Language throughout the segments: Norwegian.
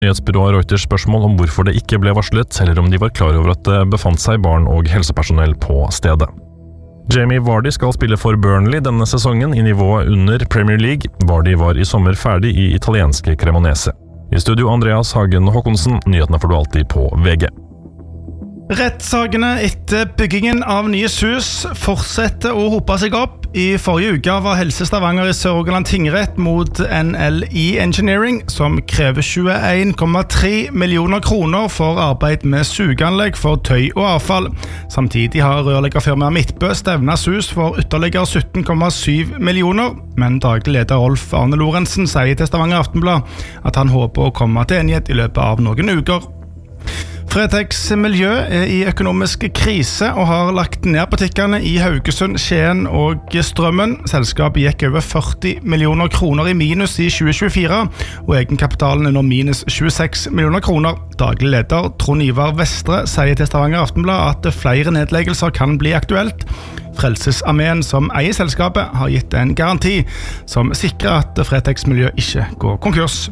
Nyhetsbyrået Reuters spørsmål om hvorfor det ikke ble varslet, eller om de var klar over at det befant seg barn og helsepersonell på stedet. Jamie Vardy skal spille for Burnley denne sesongen i nivået under Premier League. Vardy var i sommer ferdig i italienske Cremonese. I studio Andreas Hagen Håkonsen, nyhetene får du alltid på VG. Rettssakene etter byggingen av nye hus fortsetter å hope seg opp. I forrige uke var Helse Stavanger i Sør-Rogaland tingrett mot NLI Engineering, som krever 21,3 millioner kroner for arbeid med sugeanlegg for tøy og avfall. Samtidig har rørleggerfirmaet Midtbø stevnet hus for ytterligere 17,7 millioner, men daglig leder Rolf Arne Lorentzen sier til Stavanger Aftenblad at han håper å komme til enighet i løpet av noen uker. Fretex Miljø er i økonomisk krise og har lagt ned butikkene i Haugesund, Skien og Strømmen. Selskapet gikk over 40 millioner kroner i minus i 2024, og egenkapitalen er nå minus 26 millioner kroner. Daglig leder Trond Ivar Vestre sier til Stavanger Aftenblad at flere nedleggelser kan bli aktuelt. Frelsesarmeen som eier selskapet har gitt en garanti som sikrer at Fretex Miljø ikke går konkurs.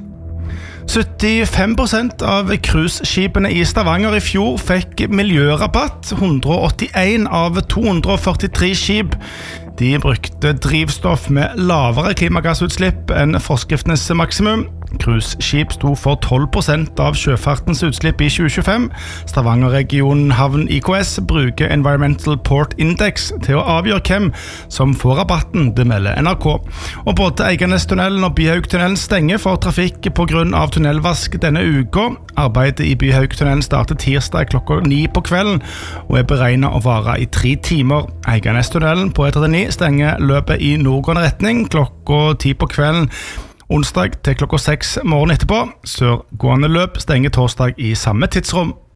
75% av cruiseskipene i Stavanger i fjor fikk miljørabatt. 181 av 243 skip. De brukte drivstoff med lavere klimagassutslipp enn forskriftens maksimum. Cruiseskip sto for 12% av sjøfartens utslipp i 2025. Stavanger-regionen Havn IKS bruker Environmental Port Index til å avgjøre hvem som får rabatten, det melder NRK. Og både Eiganestunnelen og Byhaugtunnelen stenger for trafikk på grunn av tunnelvask denne uka. Arbeidet i Byhaugtunnelen starter tirsdag klokka 9 på kvelden og er beregnet å vare i 3 timer. Eiganestunnelen på E39 stenger løpet i nordgående retning klokka 10 på kvelden onsdag til klokka 6 morgen etterpå. Sørgående løp stenger torsdag i samme tidsrom.